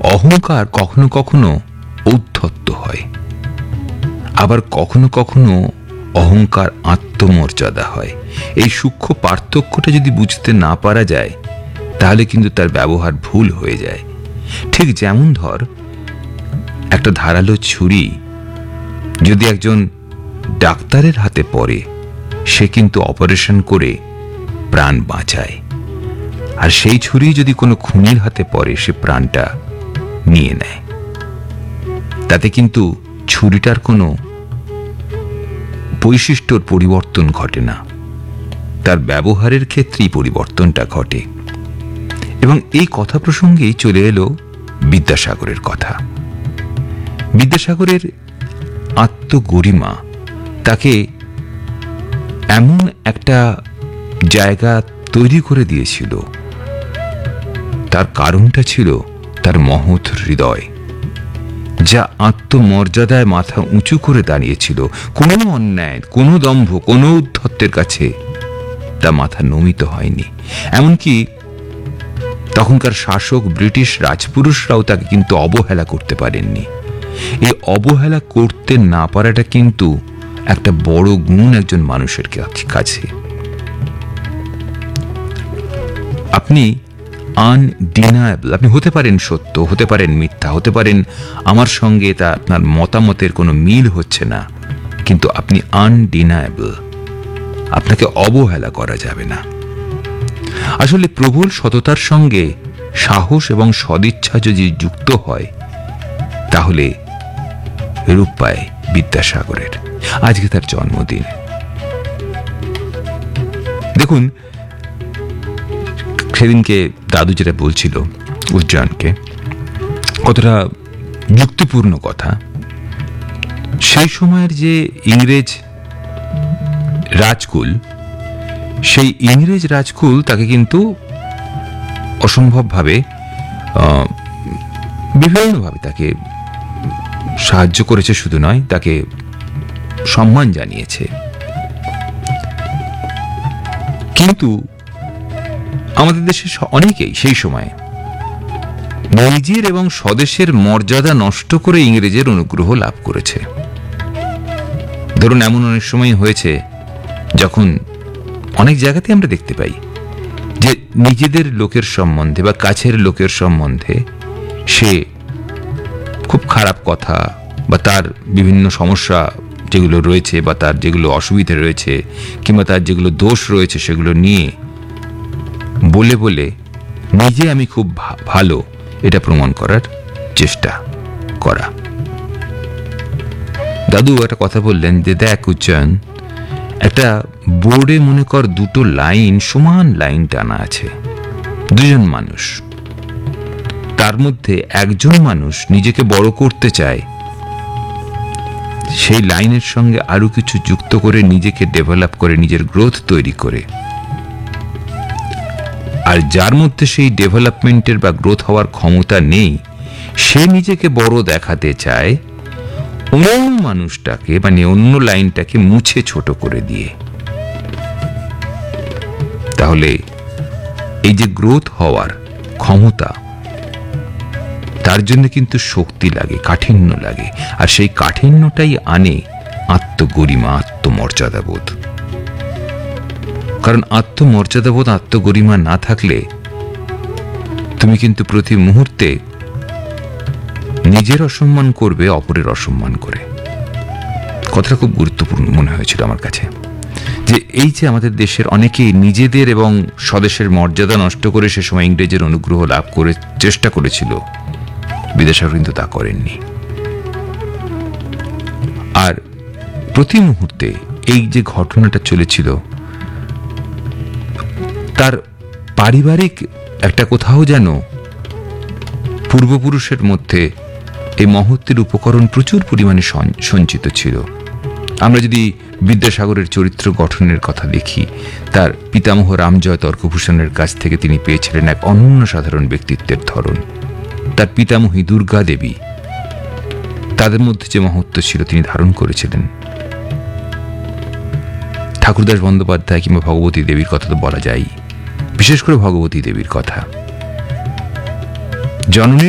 অহংকার কখনো কখনো ঔদ্ধত্য হয়, আবার কখনো কখনো অহংকার আত্মমর্যাদা হয়। এই সূক্ষ্ম পার্থক্যটা যদি বুঝতে না পারা যায় তাহলে কিন্তু তার ব্যবহার ভুল হয়ে যায়। ঠিক যেমন ধর, একটা ধারালো ছুরি যদি একজন ডাক্তারের হাতে পড়ে, সে কিন্তু অপারেশন করে প্রাণ বাঁচায়, আর সেই ছুরি যদি কোনো খুনির হাতে পড়ে সে প্রাণটা নিয়ে নেয়। তাতে কিন্তু ছুরিটার কোনো বৈশিষ্ট্যর পরিবর্তন ঘটে না, তার ব্যবহারের ক্ষেত্রেই পরিবর্তনটা ঘটে। এবং এই কথা প্রসঙ্গেই চলে এলো বিদ্যাসাগরের কথা। বিদ্যাসাগরের আত্মগরিমা তাকে এমন একটা জায়গা তৈরি করে দিয়েছিল, তার কারণটা ছিল তার মহৎ হৃদয়, যা আত্মমর্যাদায় মাথা উঁচু করে দাঁড়িয়েছিল। কোনো অন্যায়, কোনো দম্ভ, কোনো উদ্ধত্তের কাছে তা মাথা নমিত হয়নি। এমনকি তখনকার শাসক ব্রিটিশ রাজপুরুষরাও তাকে কিন্তু অবহেলা করতে পারেননি। এই অবহেলা করতে না পারাটা কিন্তু একটা বড় গুণ একজন মানুষের কাছে। আপনি আনডিনায়েবল, আপনি হতে পারেন সত্য, হতে পারেন মিথ্যা, হতে পারেন আমার সঙ্গে তা আপনার মতামতের কোনো মিল হচ্ছে না, কিন্তু আপনি আনডিনায়েবল, আপনাকে অবহেলা করা যাবে না। আসলে প্রবল সততার সঙ্গে সাহস এবং সদিচ্ছা যদি যুক্ত হয় তাহলে রূপ পায় বিদ্যাসাগরের। আজকে তার জন্মদিন। দেখুন, সেদিনকে দাদু যেটা বলছিল উজ্জয়নকে, কতটা যুক্তিপূর্ণ কথা। সেই সময়ের যে ইংরেজ রাজকুল, সেই ইংরেজ রাজকুল তাকে কিন্তু অসম্ভবভাবে বিভিন্নভাবে তাকে সাহায্য করেছে, শুধু নয় তাকে সম্মান জানিয়েছে। কিন্তু আমাদের দেশে অনেকেই সেই সময় নিজের এবং স্বদেশের মর্যাদা নষ্ট করে ইংরেজের অনুগ্রহ লাভ করেছে। ধরুন, এমন অনেক সময় হয়েছে যখন অনেক জায়গাতে আমরা দেখতে পাই যে নিজেদের লোকের সম্বন্ধে বা কাছের লোকের সম্বন্ধে সে খুব খারাপ কথা বা তার বিভিন্ন সমস্যা যেগুলো রয়েছে বা তার যেগুলো অসুবিধে রয়েছে কিংবা তার যেগুলো দোষ রয়েছে সেগুলো নিয়ে বলে বলে নিজে আমি খুব ভালো এটা প্রমাণ করার চেষ্টা করা। দাদু একটা কথা বললেন যে, দেখ উজ্জয়ন, একটা বোর্ডে মনে কর দুটো লাইন, সমান লাইন টানা আছে, দুজন মানুষ, তার মধ্যে একজন মানুষ নিজেকে বড় করতে চায়, সেই লাইনের সঙ্গে আরো কিছু যুক্ত করে নিজেকে ডেভেলপ করে, নিজের গ্রোথ তৈরি করে। আর যার মধ্যে সেই ডেভেলপমেন্টের বা গ্রোথ হওয়ার ক্ষমতা নেই, সে নিজেকে বড় দেখাতে চায় অন্য মানুষটাকে, মানে অন্য লাইনটাকে মুছে ছোট করে দিয়ে। তাহলে এই যে গ্রোথ হওয়ার ক্ষমতা, তার জন্য কিন্তু শক্তি লাগে, কাঠিন্য লাগে, আর সেই কাঠিন্যটাই আনে আত্মগরিমা, আত্মমর্যাদাবোধ। কারণ আত্মমর্যাদাবোধ, আত্মগরিমা না থাকলে তুমি কিন্তু প্রতি মুহূর্তে নিজের অসম্মান করবে অপরের অসম্মান করে। কথাটা খুব গুরুত্বপূর্ণ মনে হয়েছিল আমার কাছে, যে এই যে আমাদের দেশের অনেকেই নিজেদের এবং স্বদেশের মর্যাদা নষ্ট করে সে সময় ইংরেজের অনুগ্রহ লাভ করে চেষ্টা করেছিল, বিদ্যাসাগর কিন্তু তা করেননি। আর প্রতি মুহূর্তে এই যে ঘটনাটা চলেছিল, তার পারিবারিক একটা কোথাও যেন পূর্বপুরুষের মধ্যে এই মহত্বের উপকরণ প্রচুর পরিমাণে সঞ্চিত ছিল। আমরা যদি বিদ্যাসাগরের চরিত্র গঠনের কথা দেখি, তার পিতামহ রামজয় তর্কভূষণের কাছ থেকে তিনি পেয়েছিলেন এক অনন্য সাধারণ ব্যক্তিত্বের ধরন। তার পিতামহী দুর্গা দেবী, তাদের মধ্যে যে মহত্ব ছিল তিনি ধারণ করেছিলেন। ঠাকুরদাস বন্দ্যোপাধ্যায় কিংবা ভগবতী দেবীর কথা তো বলা যায়, বিশেষ করে ভগবতী দেবীর কথা। জননী